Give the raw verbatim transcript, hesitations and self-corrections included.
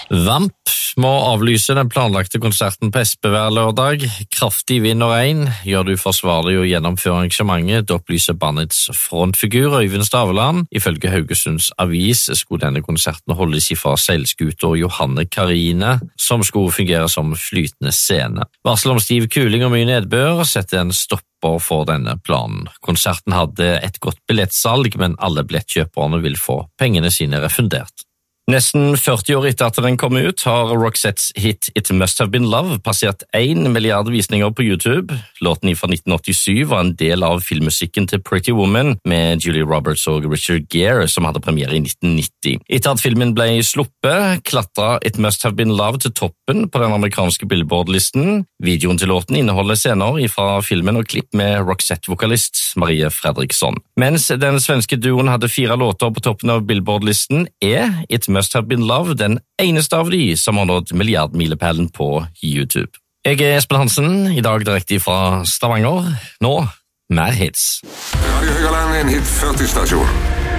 Vamp må avlyse den planlagte konserten på Espe hver lørdag. Kraftig vind og regn gjør det uforsvarlig å gjennomføre arrangementet. Det opplyser bandets frontfigur Øyvind Staveland. Ifølge Haugesunds Avis skulle denne konserten holdes ifra seilskuter Johanne Karine, som skulle fungere som flytende scene. Varsel om stiv kuling og mye nedbør setter en stopper for denne planen. Konserten hadde et godt billettsalg, men alle billettkjøperne vil få pengene sine refundert. Nesten førti år etter at den kom ut, har Roxettes hit It Must Have Been Love passert en milliard visninger på YouTube. Låten fra nitten åttisju var en del av filmmusikken til Pretty Woman med Julie Roberts og Richard Gere, som hadde premiere i nitten nitti. Etter at filmen ble sluppet, klatret It Must Have Been Love til toppen på den amerikanske Billboard-listen. Videoen til låten inneholder scener fra filmen og klipp med Roxette-vokalist Marie Fredriksson. Mens den svenske duoen hadde fire låter på toppen av Billboard-listen, er It Must Have Been Love den eneste av de som har nådd milliardmilepælen på YouTube. Jeg er Espen Hansen, i dag direkte fra Stavanger. Nå, mer hits. Radio Høgaland er en hit førti stasjon.